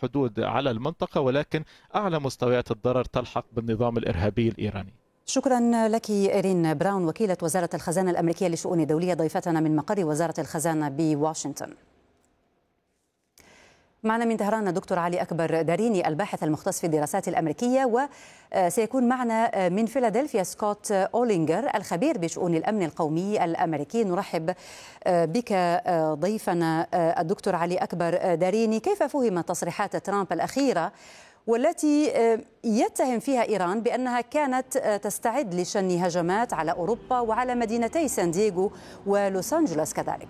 الحدود على المنطقة، ولكن أعلى مستويات الضرر تلحق بالنظام الإرهابي الإيراني. شكرا لك إيرين براون، وكيلة وزارة الخزانة الأمريكية للشؤون الدولية، ضيفتنا من مقر وزارة الخزانة بواشنطن. معنا من طهران دكتور علي أكبر داريني، الباحث المختص في الدراسات الأمريكية، وسيكون معنا من فيلادلفيا سكوت أولينجر، الخبير بشؤون الأمن القومي الأمريكي. نرحب بك ضيفنا الدكتور علي أكبر داريني. كيف فهمت تصريحات ترامب الأخيرة والتي يتهم فيها إيران بأنها كانت تستعد لشن هجمات على أوروبا وعلى مدينتي سان دييغو ولوس أنجلوس كذلك؟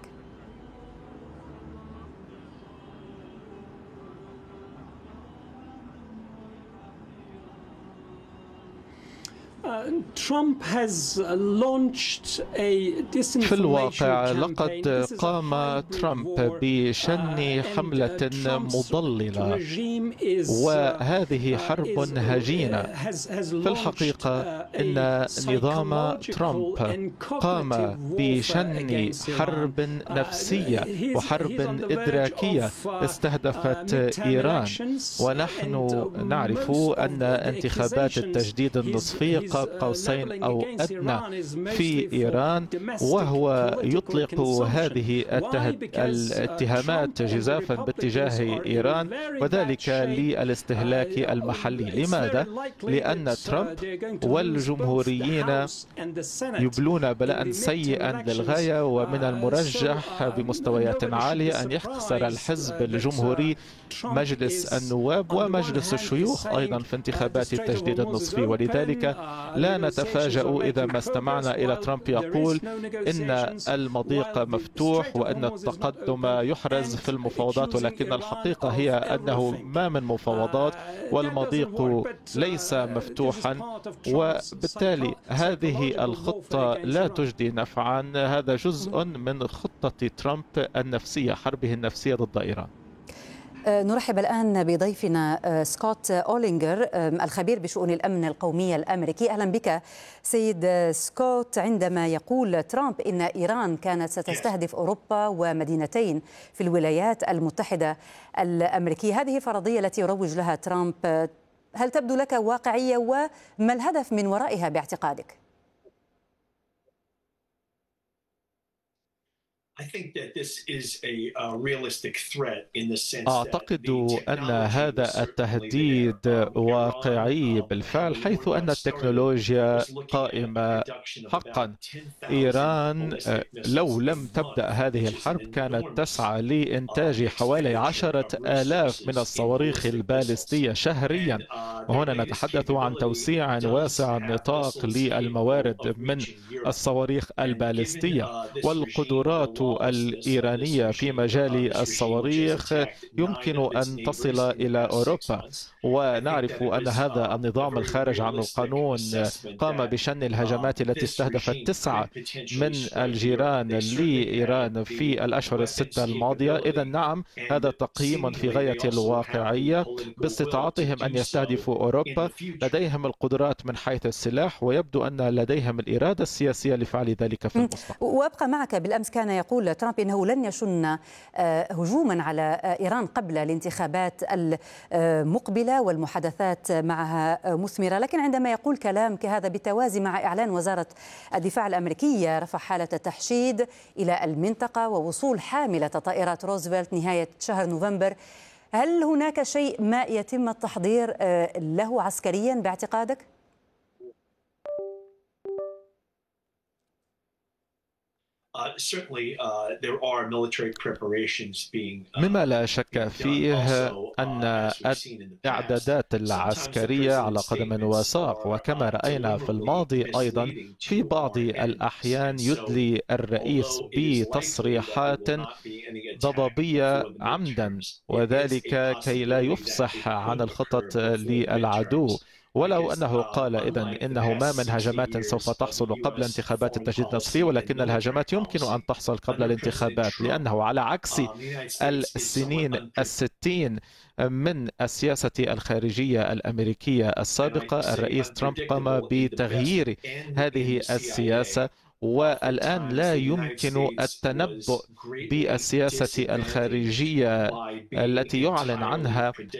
في الواقع لقد قام ترامب بشن حملة مضللة، وهذه حرب هجينة. في الحقيقة إن نظام ترامب قام بشن حرب نفسية وحرب إدراكية استهدفت إيران، ونحن نعرف أن انتخابات التجديد النصفي قاب قوسين أو أدنى في إيران، وهو يطلق هذه الاتهامات جزافا باتجاه إيران، وذلك للاستهلاك المحلي. لماذا؟ لأن ترامب والجمهوريين يبلون بلاء سيئا للغاية، ومن المرجح بمستويات عالية أن يخسر الحزب الجمهوري مجلس النواب ومجلس الشيوخ أيضا في انتخابات التجديد النصفي. ولذلك لا نتفاجأ إذا ما استمعنا إلى ترامب يقول إن المضيق مفتوح وأن التقدم يحرز في المفاوضات، ولكن الحقيقة هي أنه ما من مفاوضات والمضيق ليس مفتوحا، وبالتالي هذه الخطة لا تجدي نفعا. هذا جزء من خطة ترامب النفسية، حربه النفسية ضد إيران. نرحب الآن بضيفنا سكوت أولينجر، الخبير بشؤون الأمن القومي الأمريكي. أهلا بك سيد سكوت. عندما يقول ترامب إن إيران كانت ستستهدف أوروبا ومدينتين في الولايات المتحدة الأمريكية، هذه الفرضية التي يروج لها ترامب، هل تبدو لك واقعية، وما الهدف من ورائها باعتقادك؟ أعتقد أن هذا التهديد واقعي بالفعل، حيث أن التكنولوجيا قائمة حقا. إيران لو لم تبدأ هذه الحرب كانت تسعى لإنتاج حوالي 10,000 من الصواريخ البالستية شهريا، وهنا نتحدث عن توسيع واسع النطاق للموارد من الصواريخ البالستية. والقدرات الإيرانية في مجال الصواريخ يمكن أن تصل إلى أوروبا، ونعرف أن هذا النظام الخارج عن القانون قام بشن الهجمات التي استهدفت 9 من الجيران لإيران في الأشهر الستة الماضية. إذن نعم، هذا تقييم في غاية الواقعية. باستطاعتهم أن يستهدفوا أوروبا، لديهم القدرات من حيث السلاح، ويبدو أن لديهم الإرادة السياسية لفعل ذلك في المستقبل. وأبقى معك. بالأمس كان يقول ترامب إنه لن يشن هجوما على إيران قبل الانتخابات المقبلة والمحادثات معها مثمرة، لكن عندما يقول كلام كهذا بالتوازي مع إعلان وزارة الدفاع الأمريكية رفع حالة التحشيد إلى المنطقة ووصول حاملة طائرات روزفلت نهاية شهر نوفمبر، هل هناك شيء ما يتم التحضير له عسكريا باعتقادك؟ مما لا شك فيه أن الإعدادات العسكرية على قدم وساق، وكما رأينا في الماضي أيضا في بعض الأحيان يدلي الرئيس بتصريحات ضبابية عمدا، وذلك كي لا يفصح عن الخطط للعدو. ولو أنه قال إذن إنه ما من هجمات سوف تحصل قبل انتخابات التجديد النصفي، ولكن الهجمات يمكن أن تحصل قبل الانتخابات، لأنه على عكس السنين 60 من السياسة الخارجية الأمريكية السابقة، الرئيس ترامب قام بتغيير هذه السياسة، والآن لا يمكن التنبؤ بالسياسة الخارجية التي يعلن عنها